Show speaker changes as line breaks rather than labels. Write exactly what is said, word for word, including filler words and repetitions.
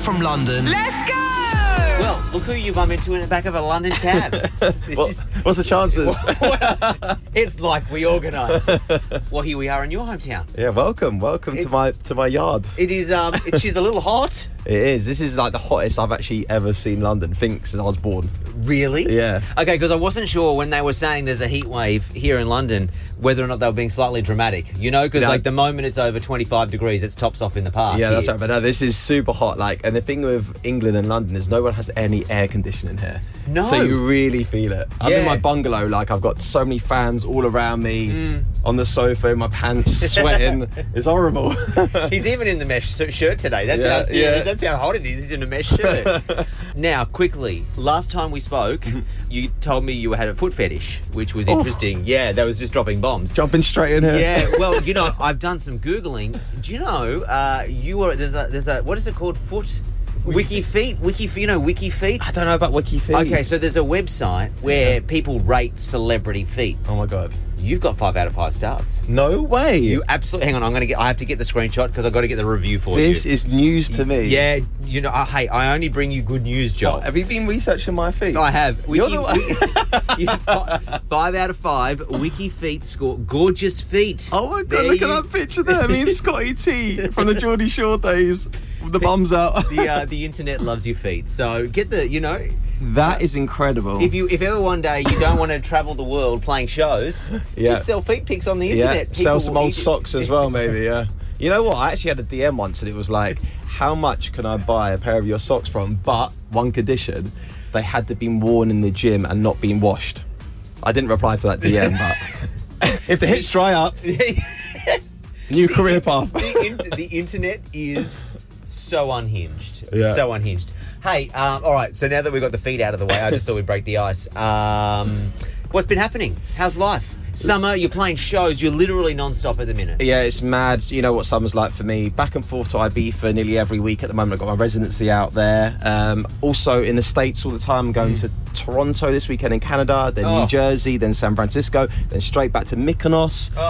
from London.
Let's go!
Well, look who you bump into in the back of a London cab. This
What,
is,
what's the chances?
it's like we organised. Well, here we are in your hometown.
Yeah, welcome, welcome
It-
to my to my yard.
It is. Um, it, she's a little hot.
It is. This is like the hottest I've actually ever seen London. Think since I was born.
Really?
Yeah.
Okay, because I wasn't sure when they were saying there's a heat wave here in London whether or not they were being slightly dramatic. You know, because
Yeah.
like the moment it's over twenty-five degrees, it's tops off in the park.
Yeah, that's
here.
right. But no, this is super hot. Like, and the thing with England and London is no one has any air conditioning here.
No.
So you really feel it. I'm in
Yeah.
my bungalow. Like, I've got so many fans all around me, on the sofa, in my pants, sweating. It's horrible.
He's even in the mesh su- shirt today. That's
Yeah,
how serious,
yeah.
That's how hot it is. He's in a mesh shirt. Now, quickly, last time we spoke, you told me you had a foot fetish, which was interesting. Yeah, that was just dropping bombs.
Jumping straight in here.
Yeah, well, you know, I've done some googling. Do you know uh, you were there's a there's a what is it called? Foot Wiki Feet? Wiki you know Wiki Feet?
I don't know about Wiki Feet.
Okay, so there's a website where people rate celebrity feet.
Oh my god.
You've got five out of five stars.
No way.
You absolutely. Hang on, I'm gonna get. I have to get the screenshot because I've got to get the review for you.
This is news to me.
Yeah, you know. Uh, hey, I only bring you good news, Joel.
What, have you been researching my feet?
I have.
You're
Wiki,
the one-
you- fi- five out of five. Wiki Feet score gorgeous feet.
Oh my god,
There
look
you-
at that picture there. Me and Scotty T from the Geordie Shore days with the bums out.
The uh, the internet loves your feet. So get the you know.
That is incredible.
If you if ever one day you don't want to travel the world playing shows,
Yeah.
just sell feet pics on the
yeah,
internet.
sell
People
some
will
old
eat it.
socks as well, maybe, yeah. You know what? I actually had a D M once and it was like, how much can I buy a pair of your socks from? But one condition, they had to be worn in the gym and not been washed. I didn't reply to that D M, but if the hits dry up, new career path.
the, inter- the internet is so unhinged.
Yeah.
So unhinged. Hey, um, all right, so now that we've got the feet out of the way, I just thought we'd break the ice. Um, what's been happening? How's life? Summer, you're playing shows, you're literally non-stop at the minute.
Yeah, it's mad. You know what summer's like for me. Back and forth to Ibiza nearly every week at the moment. I've got my residency out there. Um, also in the States all the time. I'm going to Toronto this weekend in Canada, then
Oh.
New Jersey, then San Francisco, then straight back to Mykonos.